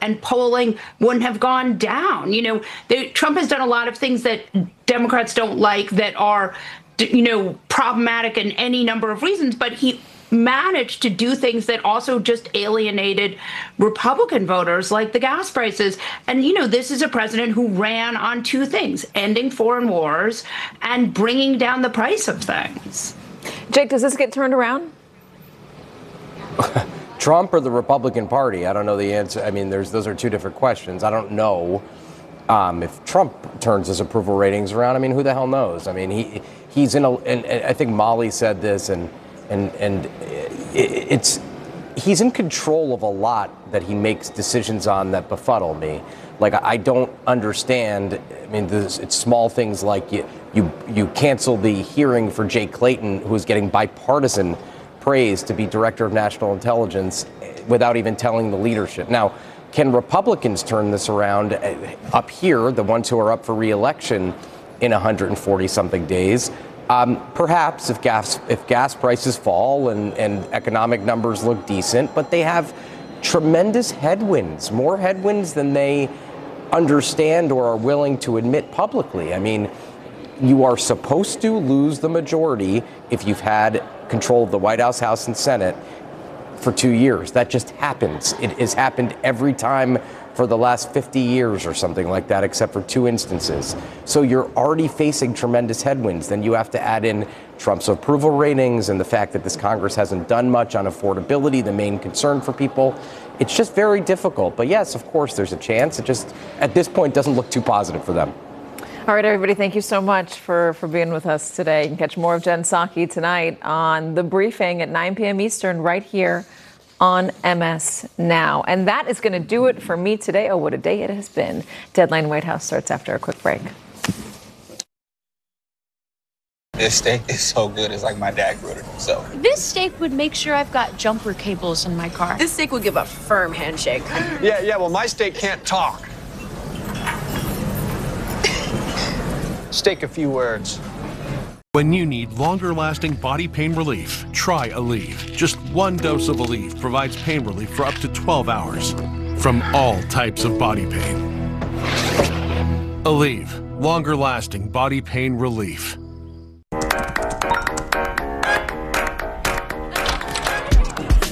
and polling wouldn't have gone down. Trump has done a lot of things that Democrats don't like that are, problematic in any number of reasons, but he managed to do things that also just alienated Republican voters, like the gas prices. And, this is a president who ran on two things: ending foreign wars and bringing down the price of things. Jake, does this get turned around? Trump or the Republican Party? I don't know the answer. I mean, those are two different questions. I don't know if Trump turns his approval ratings around. I mean, who the hell knows? I mean, he's in and I think Molly said this, and he's in control of a lot that he makes decisions on that befuddle me. Like, I don't understand. I mean, it's small things like you cancel the hearing for Jay Clayton, who's getting bipartisan praise to be director of national intelligence, without even telling the leadership. Now, can Republicans turn this around up here, the ones who are up for re-election in 140 something days? Perhaps if gas prices fall and economic numbers look decent, but they have tremendous headwinds, more headwinds than they understand or are willing to admit publicly. I mean, you are supposed to lose the majority if you've had control of the White House, and Senate for 2 years. That just happens. It has happened every time for the last 50 years or something like that, except for 2 instances. So you're already facing tremendous headwinds. Then you have to add in Trump's approval ratings and the fact that this Congress hasn't done much on affordability, the main concern for people. It's just very difficult. But yes, of course, there's a chance. It just, at this point, doesn't look too positive for them. All right, everybody, thank you so much for being with us today. You can catch more of Jen Psaki tonight on The Briefing at 9 p.m. Eastern right here on MS Now. And that is going to do it for me today. Oh, what a day it has been. Deadline White House starts after a quick break. This steak is so good. It's like my dad grilled it himself. This steak would make sure I've got jumper cables in my car. This steak would give a firm handshake. Yeah, well, my steak can't talk. Steak a few words. When you need longer-lasting body pain relief, try Aleve. Just one dose of Aleve provides pain relief for up to 12 hours from all types of body pain. Aleve, longer-lasting body pain relief.